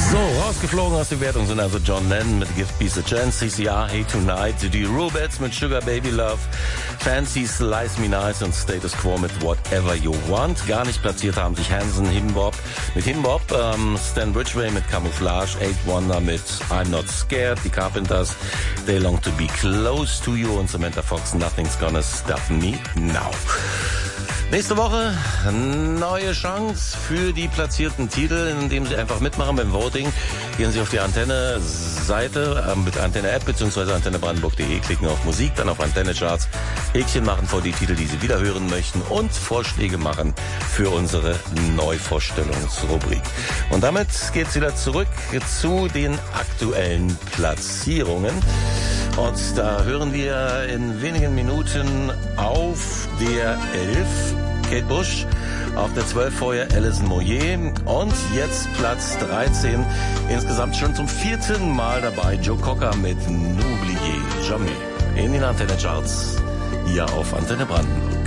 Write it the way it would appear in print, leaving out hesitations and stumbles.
So, rausgeflogen aus der Wertung sind also John Lennon mit Give Peace a Chance, CCR, Hey Tonight, die Rubettes mit Sugar Baby Love, Fancy, Slice Me Nice und Status Quo mit Whatever You Want. Gar nicht platziert haben sich Hanson, Himbob mit Himbob, Stan Ridgway mit Camouflage, Eight Wonder mit I'm Not Scared, die Carpenters, They Long to Be Close to You und Samantha Fox, Nothing's Gonna Stop Me Now. Nächste Woche neue Chance für die platzierten Titel, indem Sie einfach mitmachen beim Voting. Gehen Sie auf die Antenne-Seite mit Antenne-App bzw. antennebrandenburg.de, klicken auf Musik, dann auf Antenne-Charts, Häkchen machen vor die Titel, die Sie wieder hören möchten und Vorschläge machen für unsere Neuvorstellungsrubrik. Und damit geht's wieder zurück zu den aktuellen Platzierungen. Und da hören wir in wenigen Minuten auf der 11 Kate Bush, auf der 12 vorher Alison Moyet und jetzt Platz 13, insgesamt schon zum 4. Mal dabei, Joe Cocker mit N'oubliez jamais in den Antenne Charts hier auf Antenne Brandenburg.